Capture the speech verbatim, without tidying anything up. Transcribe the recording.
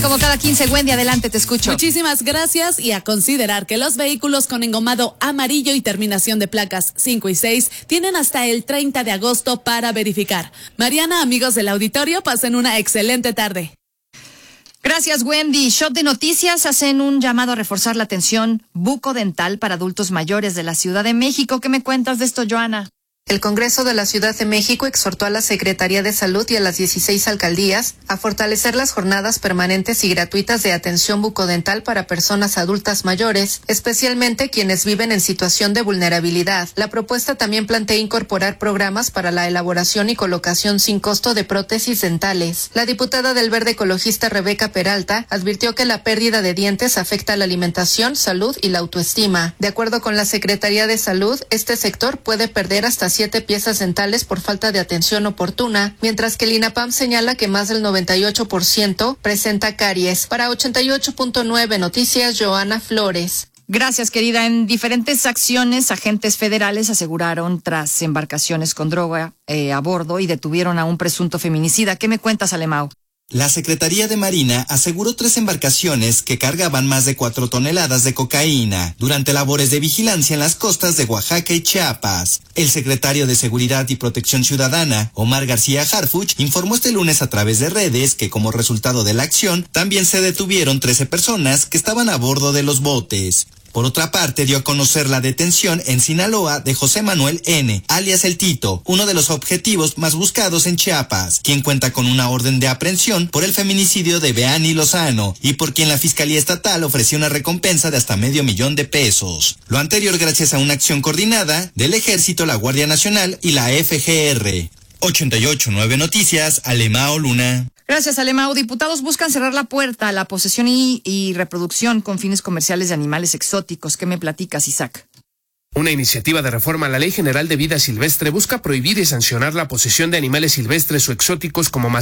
Como cada quince, Wendy, adelante, te escucho. Muchísimas gracias y a considerar que los vehículos con engomado amarillo y terminación de placas cinco y seis tienen hasta el treinta de agosto para verificar. Mariana, amigos del auditorio, pasen una excelente tarde. Gracias, Wendy. Shot de Noticias hacen un llamado a reforzar la atención bucodental para adultos mayores de la Ciudad de México. ¿Qué me cuentas de esto, Joana? El Congreso de la Ciudad de México exhortó a la Secretaría de Salud y a las dieciséis alcaldías a fortalecer las jornadas permanentes y gratuitas de atención bucodental para personas adultas mayores, especialmente quienes viven en situación de vulnerabilidad. La propuesta también plantea incorporar programas para la elaboración y colocación sin costo de prótesis dentales. La diputada del Verde Ecologista Rebeca Peralta advirtió que la pérdida de dientes afecta la alimentación, salud y la autoestima. De acuerdo con la Secretaría de Salud, este sector puede perder hasta siete piezas dentales por falta de atención oportuna, mientras que el INAPAM señala que más del noventa y ocho por ciento presenta caries. Para ochenta y ocho punto nueve Noticias, Joana Flores. Gracias, querida. En diferentes acciones, agentes federales aseguraron tras embarcaciones con droga eh, a bordo y detuvieron a un presunto feminicida. ¿Qué me cuentas, Alemão? La Secretaría de Marina aseguró tres embarcaciones que cargaban más de cuatro toneladas de cocaína durante labores de vigilancia en las costas de Oaxaca y Chiapas. El secretario de Seguridad y Protección Ciudadana, Omar García Harfuch, informó este lunes a través de redes que como resultado de la acción también se detuvieron trece personas que estaban a bordo de los botes. Por otra parte, dio a conocer la detención en Sinaloa de José Manuel N., alias El Tito, uno de los objetivos más buscados en Chiapas, quien cuenta con una orden de aprehensión por el feminicidio de Beani Lozano y por quien la Fiscalía Estatal ofreció una recompensa de hasta medio millón de pesos. Lo anterior gracias a una acción coordinada del Ejército, la Guardia Nacional y la F G R. ochenta y ocho punto nueve Noticias, Alemão Luna. Gracias, Alemão. Diputados buscan cerrar la puerta a la posesión y, y reproducción con fines comerciales de animales exóticos. ¿Qué me platicas, Isaac? Una iniciativa de reforma a la Ley General de Vida Silvestre busca prohibir y sancionar la posesión de animales silvestres o exóticos como mascotas